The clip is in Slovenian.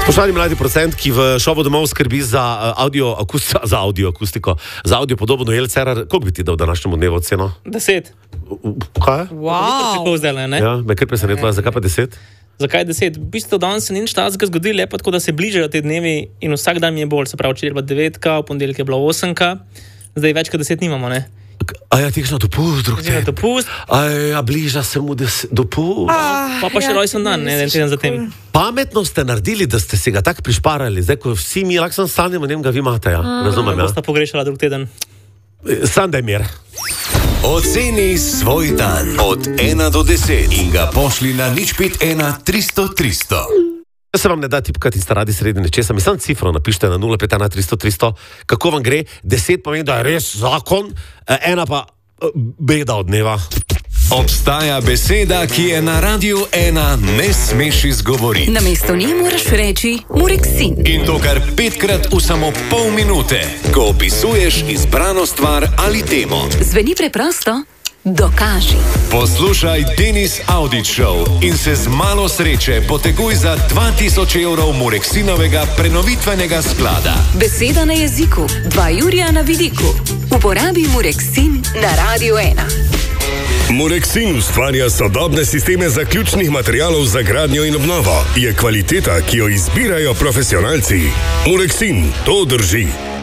Spoštovani mladi producent, ki v šovu domov skrbi za audio akustiko, za audio podobo Noel Cerar, koliko bi ti dal današnjemu dnevu ceno? 10. Kaj? Wow. Zdaj, ne? Ja, me kar presenetilo, zakaj pa 10? Zakaj 10? V bistvu danes se ni nič takega zgodilo, lepo tako, da se bližajo te dnevi in vsak dan mi je bolj, se pravi, včeraj je bila 9, v ponedeljek je bila 8, zdaj več kot 10 nimamo, ne? A ja, ti greš na dopust, drug te. Dopust. A bliža se mu dopust. Pa še rojsten dan, ne, en teden zatem. Pametno ste naredili, da ste si ga tako prišparali, zdaj, ko vsi mi lahko sanjamo, ne vem, ga vi imate, ja. Razumem, ja. Bosta pogrešala drug teden. Sam daj mir. Oceni svoj dan od 1 do 10 in ga pošli na 051 300 300. Se vam ne da tipkati in staradi sredi nečesa, mi sam cifro napišite na 051 300 300, kako vam gre, 10 pomeni, da je res zakon, 1 pa beda od dneva. Obstaja beseda, ki je na Radiu 1 ne smeš izgovoriti. Namesto nje moraš reči Mureksin. In to kar 5krat v samo pol minute, ko opisuješ izbrano stvar ali temo. Zveni preprosto? Dokaži. Poslušaj Denis Audić Show in se z malo sreče poteguj za 2000 evrov Mureksinovega prenovitvenega sklada. Beseda na jeziku, 2 jurja na vidiku. Uporabi Mureksin na Radiu 1. Mureksin ustvarja sodobne sisteme zaključnih materialov za gradnjo in obnovo. Je kvaliteta, ki jo izbirajo profesionalci. Mureksin, to drži.